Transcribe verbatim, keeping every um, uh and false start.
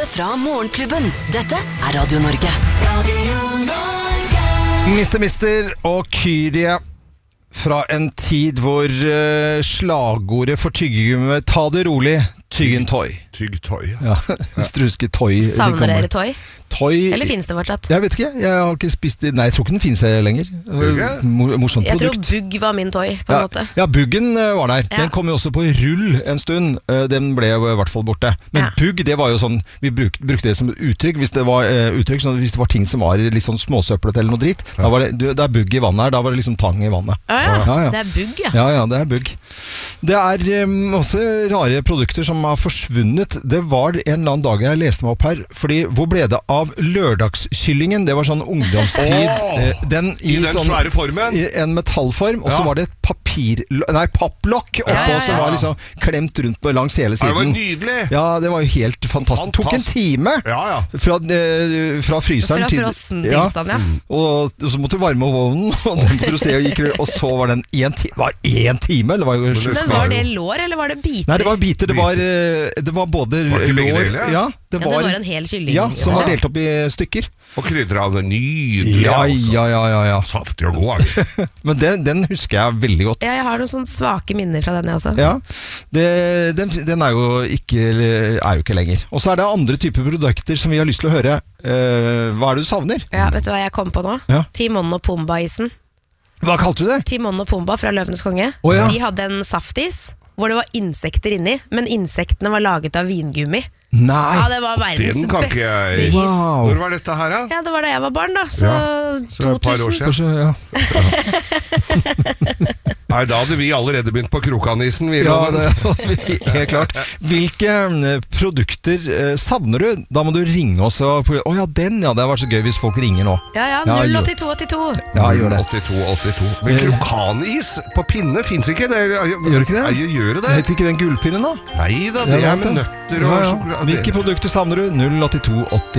fra Morgenklubben. Dette er Radio Norge. Radio Norge. Mister Mister og Kyrie fra en tid hvor uh, slagordet for tyggegummi ta det rolig, tygg en toy. Tygg toy, ja. Struske toy. Savner dere toy? Toy. Eller finnes det fortsatt? Jeg vet ikke, jeg har ikke spist det. Nei, jeg tror ikke den finnes her lenger. Mor morsomt jeg produkt. Jeg tror Bugg var min toy, på en ja. måte. Ja, Buggen var der. Ja. Den kom jo også på rull en stund. Den ble jo i hvert fall borte. Men ja. Bugg, det var jo sånn, vi bruk, brukte det som uttrykk. Hvis det var uh, uttrykk, sånn, hvis det var ting som var litt sånn småsøplet eller noe dritt, ja. da var det, det er Bugg i vannet her, da var det liksom tang i vannet. Ah, ja. Ja, ja. Det er Bugg, ja. Ja, ja, det er Bugg. Det er um, også rare produkter som har forsvunnet. Det var en eller annen dag jeg leste meg opp her, fordi hvor ble det av lørdagskyllingen? Det var sånn ungdomstid. Oh, den i, I den sånn, svære formen? I en metallform, og så ja. var det et papir, nei, papplokk oppå, ja, ja, ja. som var liksom klemt rundt på langs hele siden. Det var nydelig! Ja, det var jo helt fantastisk. Det tok en time ja, ja. Fra, eh, fra fryseren fra til... Fra frossen tilstand, ja. ja. Og, og så måtte du varme ovnen, og den måtte du se, og, gikk, og så var den en time, var en time? Eller var, jo, Men var det lår, eller var det biter? Nei, det var biter, det var, det var både var det lår, del, ja? Ja, det var, ja, det var en hel kylling. Ja, som var delt opp i stykker. Og krydder av det nydelig, ja, altså. Ja, ja, ja, ja. Saftig og god. Men den, den husker jeg veldig godt. Ja, jeg har noen sånne svake minner fra den, jeg også. Ja, det, den, den er, jo ikke, er jo ikke lenger. Og så er det andre typer produkter som vi har lyst til å høre. Uh, hva er det du savner? Ja, vet du hva jeg kom på nå? Ja. Timon og Pumba-isen. Hva kalte du det? Timon og Pumba fra Løvenes konge. Oh, ja. De hadde en saftis hvor det var insekter inni, men insektene var laget av vingummi. Nei. Ja, det var verdens beste jeg... is. Wow. Når var dette her, da? Ja, det var da jeg var barn, da. Så, ja. så et par år siden. Kanskje, ja. Nei, da hadde vi allerede begynt på krokanisen. Vi ja, det helt klart. Hvilke produkter eh, savner du? Da må du ringe oss. Å oh, ja, den, ja. Det var så gøy hvis folk ringer nå. Ja, ja. null åtte to åtte to. Ja, gjør det. åttito åttito. Men krokanis på pinne finnes ikke. Det, gjør ikke det? Nei, gjør det? Heter ikke den gullpinnen da? Nei da, det er med nøtter og ja, ja. sjokolade. Hvilke produkter savner du? null åtte to åtti